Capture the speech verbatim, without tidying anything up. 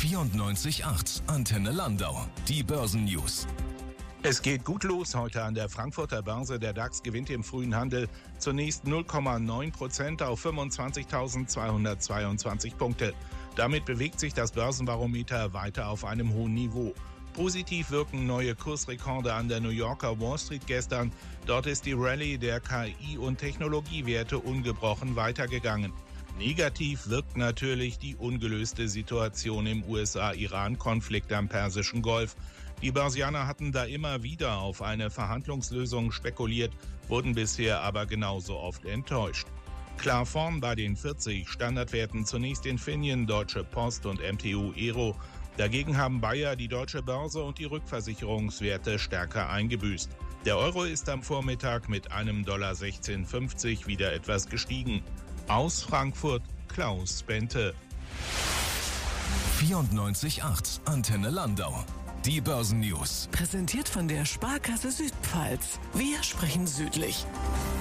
vierundneunzig Komma acht Antenne Landau. Die Börsennews. Es geht gut los heute an der Frankfurter Börse. Der DAX gewinnt im frühen Handel zunächst null Komma neun Prozent auf fünfundzwanzigtausendzweihundertzweiundzwanzig Punkte. Damit bewegt sich das Börsenbarometer weiter auf einem hohen Niveau. Positiv wirken neue Kursrekorde an der New Yorker Wall Street gestern. Dort ist die Rallye der K I- und Technologiewerte ungebrochen weitergegangen. Negativ wirkt natürlich die ungelöste Situation im U S A-Iran-Konflikt am Persischen Golf. Die Börsianer hatten da immer wieder auf eine Verhandlungslösung spekuliert, wurden bisher aber genauso oft enttäuscht. Klar vorn bei den vierzig Standardwerten zunächst Infineon, Deutsche Post und M T U Aero. Dagegen haben Bayer, die Deutsche Börse und die Rückversicherungswerte stärker eingebüßt. Der Euro ist am Vormittag mit einem Dollar sechzehn fünfzig wieder etwas gestiegen. Aus Frankfurt, Klaus Bente. vierundneunzig Komma acht Antenne Landau. Die Börsennews. Präsentiert von der Sparkasse Südpfalz. Wir sprechen südlich.